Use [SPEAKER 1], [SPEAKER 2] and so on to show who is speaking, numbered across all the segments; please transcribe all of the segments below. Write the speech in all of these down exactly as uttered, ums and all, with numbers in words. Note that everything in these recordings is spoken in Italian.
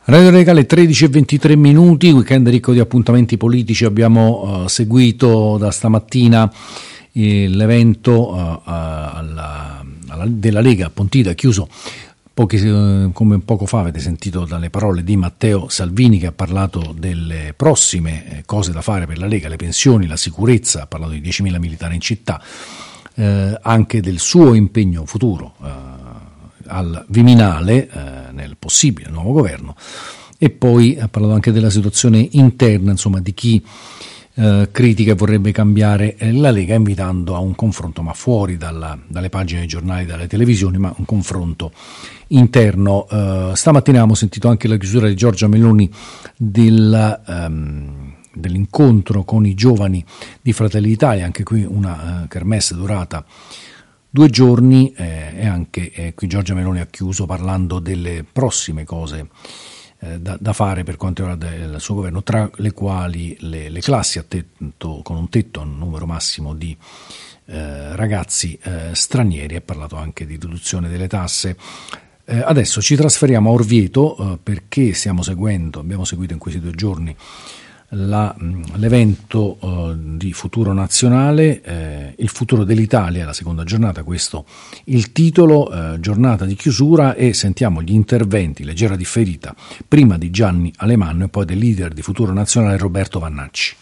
[SPEAKER 1] Radio Legale, tredici e ventitré minuti, weekend ricco di appuntamenti politici. Abbiamo uh, seguito da stamattina eh, l'evento uh, alla, alla, della Lega a Pontida, chiuso pochi, uh, come poco fa avete sentito dalle parole di Matteo Salvini, che ha parlato delle prossime cose da fare per la Lega, le pensioni, la sicurezza, ha parlato di diecimila militari in città, eh, anche del suo impegno futuro uh, al Viminale eh, nel possibile nuovo governo, e poi ha parlato anche della situazione interna, insomma, di chi eh, critica e vorrebbe cambiare la Lega, invitando a un confronto, ma fuori dalla, dalle pagine dei giornali, dalle televisioni, ma un confronto interno. Eh, stamattina abbiamo sentito anche la chiusura di Giorgia Meloni della, um, dell'incontro con i giovani di Fratelli d'Italia, anche qui una uh, kermesse durata due giorni, eh, e anche eh, qui Giorgia Meloni ha chiuso parlando delle prossime cose eh, da, da fare per quanto riguarda il suo governo, tra le quali le, le classi a tetto, con un tetto a un numero massimo di eh, ragazzi eh, stranieri. Ha parlato anche di riduzione delle tasse. Eh, adesso ci trasferiamo a Orvieto eh, perché stiamo seguendo, abbiamo seguito in questi due giorni La, l'evento uh, di Futuro Nazionale, eh, il futuro dell'Italia, la seconda giornata, questo il titolo, eh, giornata di chiusura, e sentiamo gli interventi, leggera differita, prima di Gianni Alemanno e poi del leader di Futuro Nazionale Roberto Vannacci.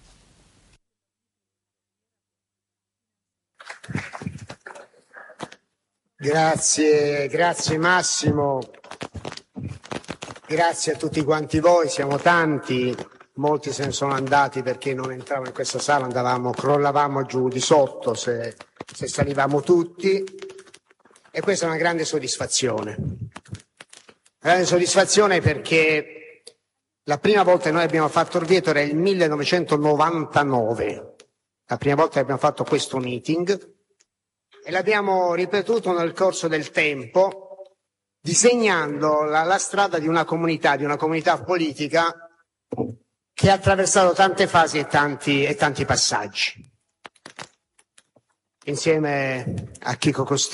[SPEAKER 2] Grazie, grazie Massimo, grazie a tutti quanti voi, siamo tanti. Molti se ne sono andati perché non entravamo in questa sala, andavamo, crollavamo giù di sotto se, se salivamo tutti, e questa è una grande soddisfazione. Una grande soddisfazione perché la prima volta che noi abbiamo fatto Orvieto era il millenovecentonovantanove, la prima volta che abbiamo fatto questo meeting, e l'abbiamo ripetuto nel corso del tempo, disegnando la, la strada di una comunità, di una comunità politica che ha attraversato tante fasi e tanti, e tanti passaggi. Insieme a Chico Costantino,